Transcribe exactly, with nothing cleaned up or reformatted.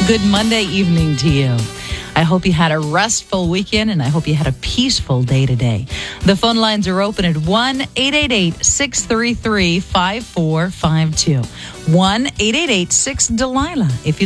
Good Monday evening to you. I hope you had a restful weekend, and I hope you had a peaceful day today. The phone lines are open at one eight eight eight, six three three, five four five two. one eight eight eight, six Delilah. If you